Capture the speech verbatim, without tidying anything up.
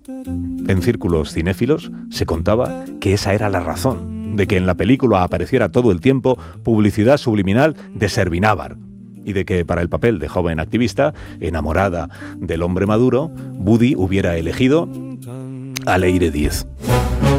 En círculos cinéfilos se contaba que esa era la razón de que en la película apareciera todo el tiempo publicidad subliminal de Servinávar y de que para el papel de joven activista, enamorada del hombre maduro, Woody hubiera elegido a Leire Diez.